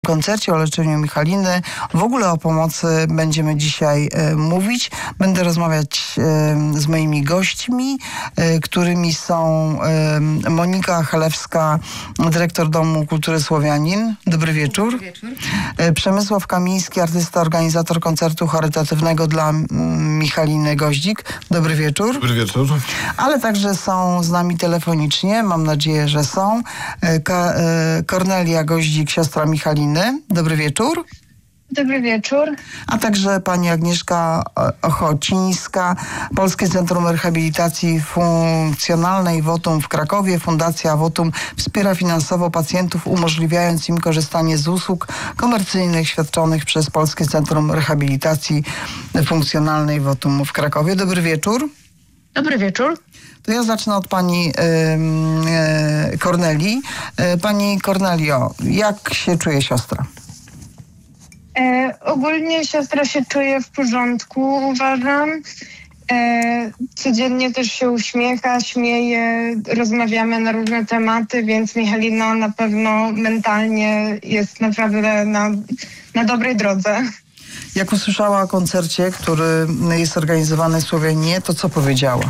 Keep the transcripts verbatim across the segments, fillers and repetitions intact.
koncercie, o leczeniu Michaliny. W ogóle o pomocy będziemy dzisiaj e, mówić. Będę rozmawiać e, z moimi gośćmi, e, którymi są e, Monika Chalewska, dyrektor Domu Kultury Słowianin. Dobry wieczór. Dobry wieczór. E, Przemysław Kamiński, artysta, organizator koncertu charytatywnego dla m, Michaliny Goździk. Dobry wieczór. Dobry wieczór. Ale także są z nami telefonicznie, mam nadzieję, że są. E, Ka, e, Kornelia Goździk, siostra Michaliny. Dobry wieczór. Dobry wieczór. A także pani Agnieszka Ochocińska, Polskie Centrum Rehabilitacji Funkcjonalnej Wotum w Krakowie. Fundacja Wotum wspiera finansowo pacjentów, umożliwiając im korzystanie z usług komercyjnych świadczonych przez Polskie Centrum Rehabilitacji Funkcjonalnej Wotum w Krakowie. Dobry wieczór. Dobry wieczór. To ja zacznę od pani yy, yy, Kornelii. Yy, pani Kornelio, jak się czuje siostra? E, ogólnie siostra się czuje w porządku, uważam. E, codziennie też się uśmiecha, śmieje, rozmawiamy na różne tematy, więc Michalina na pewno mentalnie jest naprawdę na, na dobrej drodze. Jak usłyszała o koncercie, który jest organizowany w Słowenii, to co powiedziała?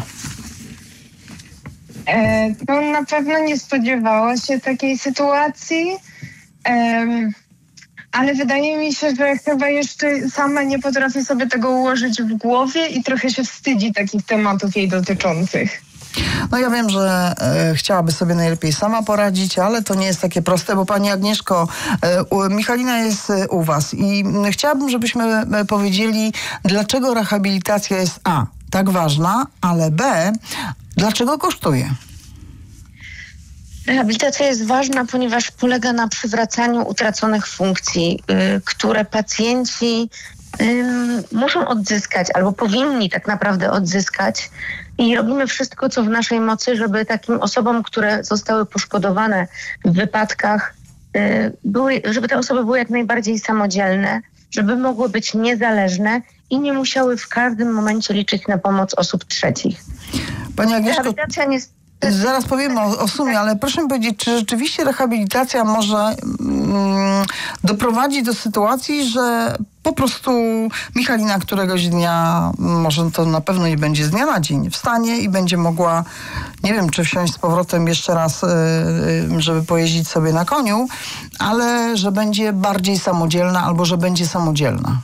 E, no na pewno nie spodziewała się takiej sytuacji, e, ale wydaje mi się, że chyba jeszcze sama nie potrafi sobie tego ułożyć w głowie i trochę się wstydzi takich tematów jej dotyczących. No ja wiem, że e, chciałaby sobie najlepiej sama poradzić, ale to nie jest takie proste, bo pani Agnieszko, e, u, Michalina jest e, u was i m, chciałabym, żebyśmy e, powiedzieli, dlaczego rehabilitacja jest A, tak ważna, ale B, dlaczego kosztuje? Rehabilitacja jest ważna, ponieważ polega na przywracaniu utraconych funkcji, y, które pacjenci y, muszą odzyskać albo powinni tak naprawdę odzyskać. I robimy wszystko, co w naszej mocy, żeby takim osobom, które zostały poszkodowane w wypadkach, y, były, żeby te osoby były jak najbardziej samodzielne, żeby mogły być niezależne i nie musiały w każdym momencie liczyć na pomoc osób trzecich. Pani Agnieszko, Rehabilitacja nie zaraz powiemy o, o sumie, ale proszę mi powiedzieć, czy rzeczywiście rehabilitacja może mm, doprowadzić do sytuacji, że po prostu Michalina któregoś dnia, może to na pewno nie będzie z dnia na dzień, wstanie i będzie mogła, nie wiem, czy wsiąść z powrotem jeszcze raz, yy, żeby pojeździć sobie na koniu, ale że będzie bardziej samodzielna albo że będzie samodzielna.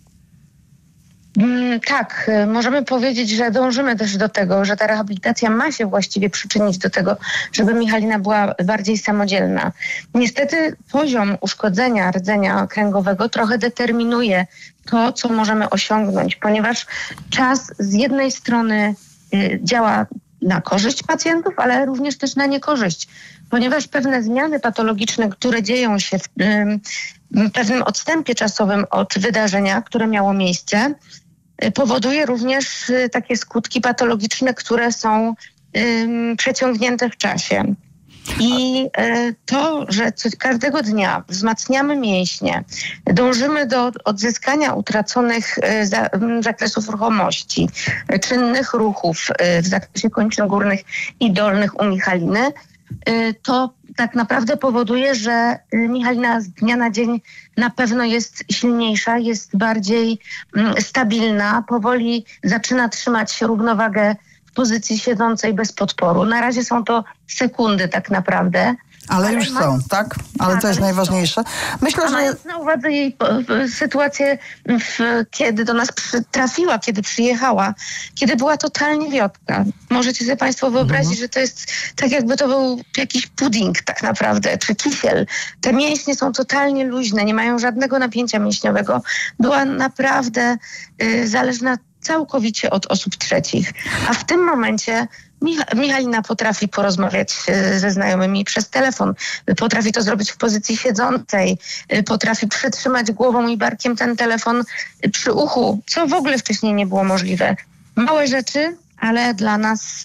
Mm, tak, możemy powiedzieć, że dążymy też do tego, że ta rehabilitacja ma się właściwie przyczynić do tego, żeby Michalina była bardziej samodzielna. Niestety poziom uszkodzenia rdzenia kręgowego trochę determinuje to, co możemy osiągnąć, ponieważ czas z jednej strony y, działa na korzyść pacjentów, ale również też na niekorzyść, ponieważ pewne zmiany patologiczne, które dzieją się w y, pewnym odstępie czasowym od wydarzenia, które miało miejsce, powoduje również takie skutki patologiczne, które są um, przeciągnięte w czasie. I y, to, że co, każdego dnia wzmacniamy mięśnie, dążymy do odzyskania utraconych y, za, y, zakresów ruchomości, y, czynnych ruchów y, w zakresie kończyn górnych i dolnych u Michaliny, y, to tak naprawdę powoduje, że Michalina z dnia na dzień na pewno jest silniejsza, jest bardziej mm, stabilna, powoli zaczyna trzymać równowagę w pozycji siedzącej bez podporu. Na razie są to sekundy tak naprawdę. Ale, ale już ma... są, tak? Ale tak, to jest najważniejsze. Myślę, A że... mając na uwadze jej sytuację, w, kiedy do nas przy, trafiła, kiedy przyjechała, kiedy była totalnie wiotka. Możecie sobie państwo wyobrazić, mhm. że to jest tak, jakby to był jakiś pudding tak naprawdę, czy kisiel. Te mięśnie są totalnie luźne, nie mają żadnego napięcia mięśniowego. Była naprawdę y, zależna całkowicie od osób trzecich. A w tym momencie Michalina potrafi porozmawiać ze znajomymi przez telefon, potrafi to zrobić w pozycji siedzącej, potrafi przytrzymać głową i barkiem ten telefon przy uchu, co w ogóle wcześniej nie było możliwe. Małe rzeczy, ale dla nas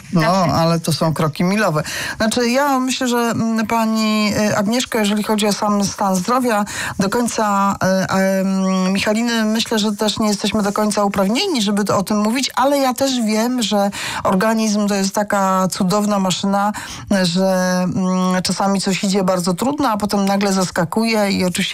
No, ale to są kroki milowe. Znaczy, ja myślę, że m, pani Agnieszka, jeżeli chodzi o sam stan zdrowia, do końca e, e, Michaliny, myślę, że też nie jesteśmy do końca uprawnieni, żeby to, o tym mówić, ale ja też wiem, że organizm to jest taka cudowna maszyna, że m, czasami coś idzie bardzo trudno, a potem nagle zaskakuje i oczywiście